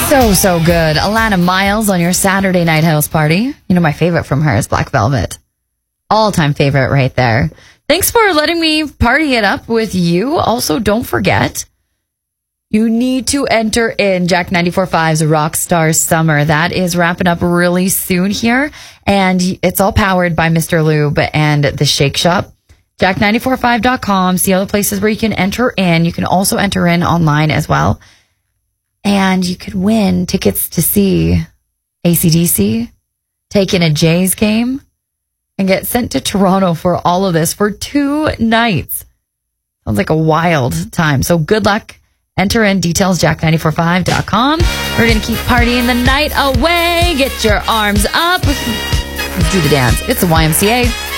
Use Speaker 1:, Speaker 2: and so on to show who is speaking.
Speaker 1: So good. Alana Miles on your Saturday night house party. You know, my favorite from her is Black Velvet. All-time favorite right there. Thanks for letting me party it up with you. Also, don't forget, you need to enter in Jack 94.5's Rockstar Summer. That is wrapping up really soon here. And it's all powered by Mr. Lube and the Shake Shop. Jack945.com. See all the places where you can enter in. You can also enter in online as well. And you could win tickets to see AC/DC, take in a Jays game, and get sent to Toronto for all of this for 2 nights. Sounds like a wild time. So good luck. Enter in details, jack945.com. We're going to keep partying the night away. Get your arms up. Let's do the dance. It's the YMCA.